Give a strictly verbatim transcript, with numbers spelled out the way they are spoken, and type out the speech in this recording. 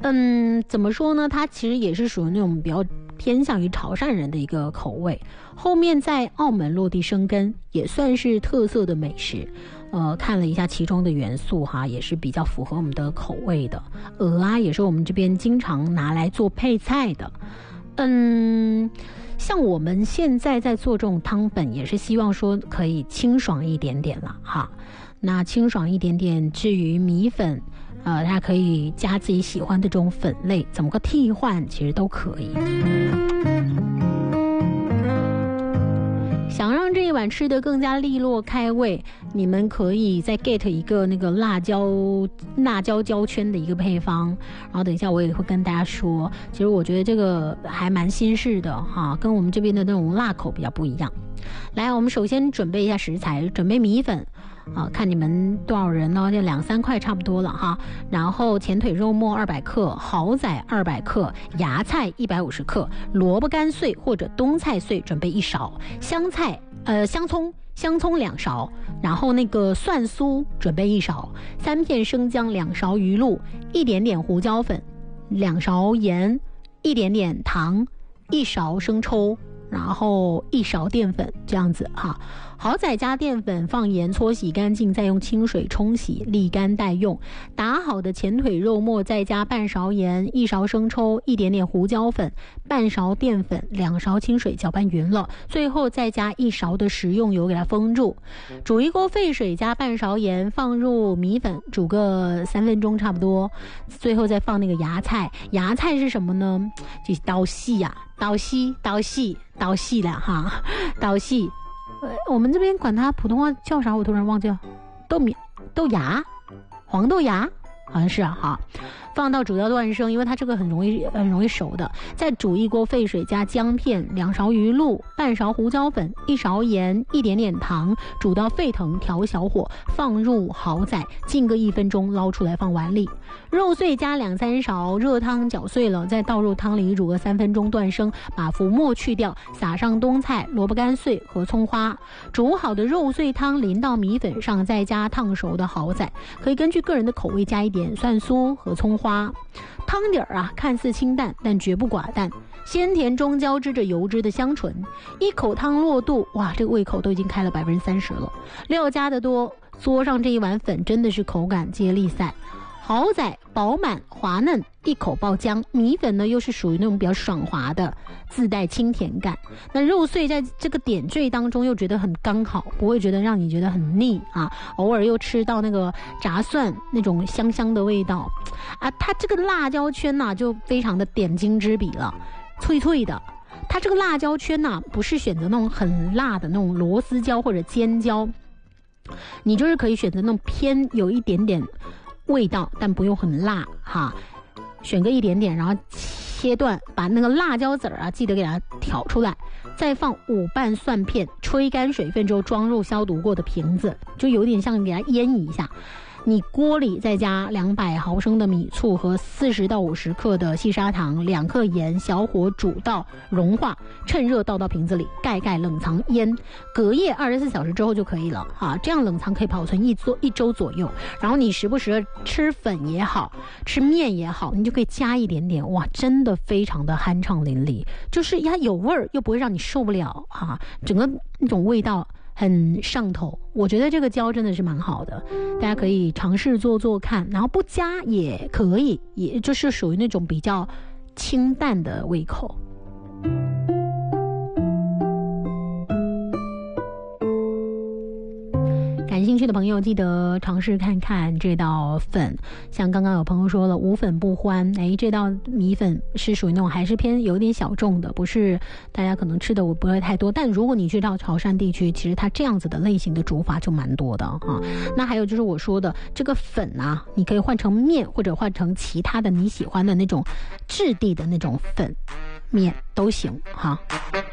嗯，怎么说呢？它其实也是属于那种比较偏向于潮汕人的一个口味。后面在澳门落地生根，也算是特色的美食。呃，看了一下其中的元素哈，也是比较符合我们的口味的。鹅啊，也是我们这边经常拿来做配菜的。嗯，像我们现在在做这种汤粉，也是希望说可以清爽一点点了哈。那清爽一点点，至于米粉。呃，它可以加自己喜欢的这种粉类，怎么个替换其实都可以。想让这一碗吃得更加利落开胃，你们可以再 get 一个那个辣椒辣椒椒圈的一个配方，然后等一下我也会跟大家说。其实我觉得这个还蛮新式的哈，跟我们这边的那种辣口比较不一样。来，我们首先准备一下食材，准备米粉。啊，看你们多少人呢？就两三块差不多了哈。然后前腿肉末二百克，蚝仔二百克，芽菜一百五十克，萝卜干碎或者冬菜碎准备一勺，香菜呃香葱香葱两勺，然后那个蒜酥准备一勺，三片生姜两勺鱼露，一点点胡椒粉，两勺盐，一点点糖，一勺生抽。然后一勺淀粉这样子哈，蚝仔加淀粉放盐搓洗干净，再用清水冲洗沥干待用。打好的前腿肉末再加半勺盐，一勺生抽，一点点胡椒粉，半勺淀粉，两勺清水搅拌匀了，最后再加一勺的食用油给它封住。煮一锅沸水加半勺盐，放入米粉煮个三分钟差不多，最后再放那个芽菜。芽菜是什么呢？就是刀细呀、啊。刀细刀细刀细了哈，刀细，呃，我们这边管它普通话叫啥，我突然忘记了，豆米豆芽，黄豆芽，好像是啊哈。放到煮到断生，因为它这个很容易很容易熟的。再煮一锅沸水，加姜片，两勺鱼露，半勺胡椒粉，一勺盐，一点点糖，煮到沸腾，调小火，放入蚝仔，浸个一分钟，捞出来放碗里。肉碎加两三勺，热汤搅碎了，再倒入汤里煮个三分钟断生，把浮沫去掉，撒上冬菜、萝卜干碎和葱花。煮好的肉碎汤淋到米粉上，再加烫熟的蚝仔，可以根据个人的口味加一点蒜酥和葱花。花汤底儿啊，看似清淡，但绝不寡淡，鲜甜中交织着油脂的香醇。一口汤落肚，哇，这个胃口都已经开了百分之三十了。料加的多，嘬上这一碗粉，真的是口感接力赛。蚝仔饱满滑嫩，一口爆浆，米粉呢又是属于那种比较爽滑的，自带清甜感。那肉碎在这个点缀当中又觉得很刚好，不会觉得让你觉得很腻啊。偶尔又吃到那个炸蒜那种香香的味道啊，它这个辣椒圈呢、啊、就非常的点睛之笔了，脆脆的。它这个辣椒圈呢、啊、不是选择那种很辣的那种螺丝椒或者尖椒，你就是可以选择那种偏有一点点味道但不用很辣哈，选个一点点，然后切断，把那个辣椒籽儿啊记得给它挑出来，再放五瓣蒜片，吹干水分之后装入消毒过的瓶子，就有点像给它腌一下。你锅里再加两百毫升的米醋和四十到五十克的细砂糖，两克盐，小火煮到融化，趁热倒到瓶子里，盖盖冷藏腌，隔夜二十四小时之后就可以了啊。这样冷藏可以保存一周一周左右。然后你时不时的吃粉也好，吃面也好，你就可以加一点点，哇，真的非常的酣畅淋漓，就是它有味儿又不会让你受不了啊，整个那种味道很上头。我觉得这个椒真的是蛮好的，大家可以尝试做做看，然后不加也可以，也就是属于那种比较清淡的胃口。感兴趣的朋友记得尝试看看这道粉，像刚刚有朋友说了无粉不欢，哎，这道米粉是属于那种还是偏有点小众的，不是大家可能吃的我不会太多，但如果你去到潮汕地区，其实它这样子的类型的煮法就蛮多的啊。那还有就是我说的这个粉啊，你可以换成面或者换成其他的你喜欢的那种质地的那种粉面都行哈。